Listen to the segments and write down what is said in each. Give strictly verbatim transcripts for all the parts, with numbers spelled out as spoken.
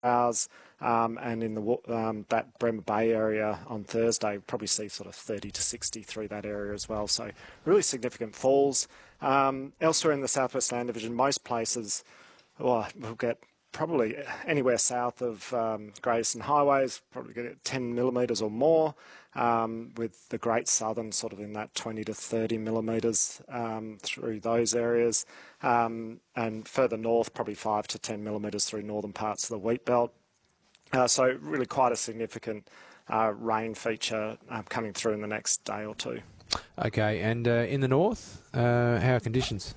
hours. Um, and in the um, that Bremer Bay area on Thursday, probably see sort of thirty to sixty through that area as well. So really significant falls. Um, elsewhere in the Southwest Land Division, most places well, we'll get probably anywhere south of um, Great Eastern Highways, probably get ten millimetres or more, um, with the Great Southern sort of in that twenty to thirty millimetres um, through those areas. Um, and further north, probably five to ten millimetres through northern parts of the wheat belt. Uh, so really quite a significant uh, rain feature um, coming through in the next day or two. Okay, and uh, in the north, uh, how are conditions?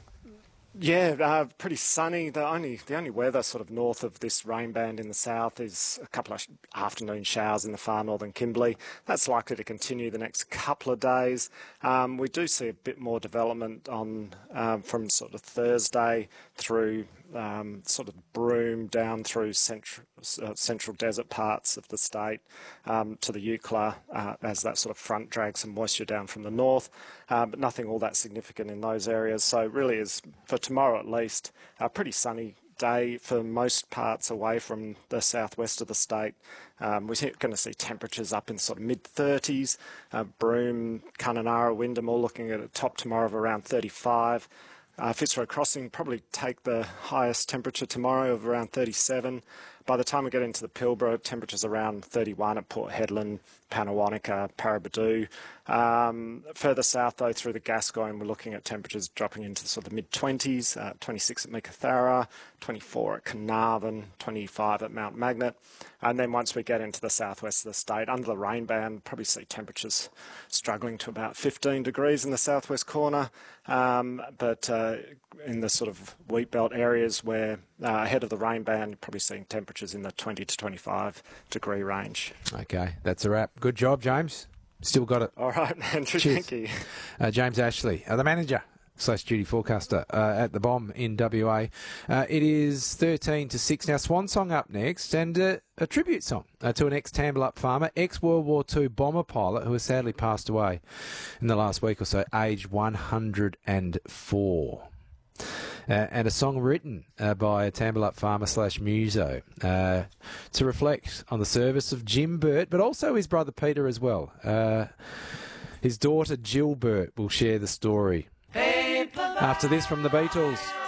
Yeah, uh, pretty sunny. The only the only weather sort of north of this rain band in the south is a couple of sh- afternoon showers in the far northern Kimberley. That's likely to continue the next couple of days. Um, we do see a bit more development on um, from sort of Thursday through um, sort of Broome down through central uh, central desert parts of the state um, to the Eucla uh, as that sort of front drags some moisture down from the north, uh, but nothing all that significant in those areas. So it really is, for tomorrow at least, a pretty sunny day for most parts away from the southwest of the state. Um, we're going to see temperatures up in sort of mid thirties. Uh, Broome, Kununurra, Wyndham all looking at a top tomorrow of around thirty-five. Uh, Fitzroy Crossing probably take the highest temperature tomorrow of around thirty-seven. By the time we get into the Pilbara, temperatures around thirty-one at Port Hedland, Panawanica, Paraburdoo. Um, further south, though, through the Gascoyne, we're looking at temperatures dropping into sort of mid twenties, uh, twenty-six at Meekatharra, twenty-four at Carnarvon, twenty-five at Mount Magnet. And then once we get into the southwest of the state, under the rain band, probably see temperatures struggling to about fifteen degrees in the southwest corner. Um, but uh, in the sort of wheat belt areas where uh, ahead of the rain band, you're probably seeing temperatures in the twenty to twenty-five degree range. Okay, that's a wrap. Good job, James. Still got it. All right, Andrew, Cheers. thank you. Uh, James Ashley, uh, the manager slash duty forecaster uh, at the Bomb in W A. Uh, it is thirteen to six now. Swan Song up next, and uh, a tribute song uh, to an ex-Tambalup farmer, ex-World War Two bomber pilot who has sadly passed away in the last week or so, aged one hundred four. Uh, and a song written uh, by a Tambalup farmer slash muso uh, to reflect on the service of Jim Burt, but also his brother Peter as well. Uh, his daughter Jill Burt will share the story after this from the Beatles.